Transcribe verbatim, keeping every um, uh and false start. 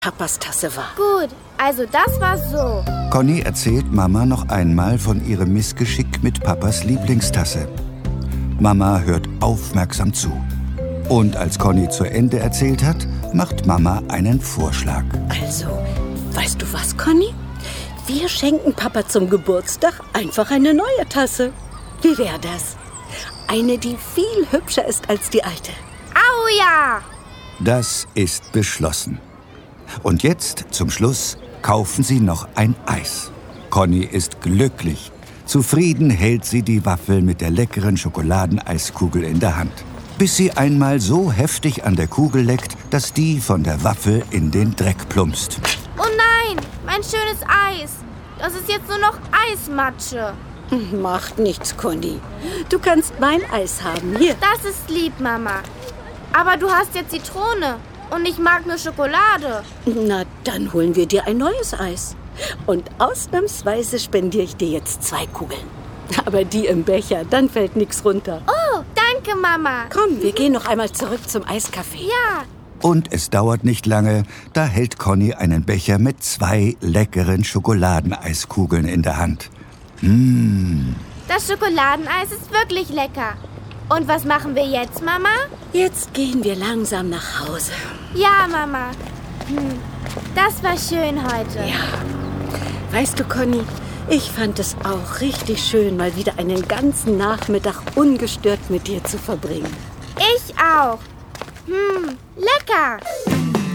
Papas Tasse war. Gut, also das war so. Conny erzählt Mama noch einmal von ihrem Missgeschick mit Papas Lieblingstasse. Mama hört aufmerksam zu. Und als Conny zu Ende erzählt hat, macht Mama einen Vorschlag. Also, weißt du was, Conny? Wir schenken Papa zum Geburtstag einfach eine neue Tasse. Wie wäre das? Eine, die viel hübscher ist als die alte. Au ja! Das ist beschlossen. Und jetzt, zum Schluss, kaufen sie noch ein Eis. Conny ist glücklich. Zufrieden hält sie die Waffel mit der leckeren Schokoladeneiskugel in der Hand. Bis sie einmal so heftig an der Kugel leckt, dass die von der Waffel in den Dreck plumpst. Oh nein, mein schönes Eis. Das ist jetzt nur noch Eismatsche. Macht nichts, Conny. Du kannst mein Eis haben. Hier. Das ist lieb, Mama. Aber du hast ja Zitrone und ich mag nur Schokolade. Na, dann holen wir dir ein neues Eis. Und ausnahmsweise spendiere ich dir jetzt zwei Kugeln. Aber die im Becher, dann fällt nichts runter. Oh, danke, Mama. Komm, wir gehen noch einmal zurück zum Eiscafé. Ja. Und es dauert nicht lange, da hält Conny einen Becher mit zwei leckeren Schokoladeneiskugeln in der Hand. Mmh. Das Schokoladeneis ist wirklich lecker. Und was machen wir jetzt, Mama? Jetzt gehen wir langsam nach Hause. Ja, Mama. Hm, das war schön heute. Ja. Weißt du, Conny, ich fand es auch richtig schön, mal wieder einen ganzen Nachmittag ungestört mit dir zu verbringen. Ich auch. Hm, lecker.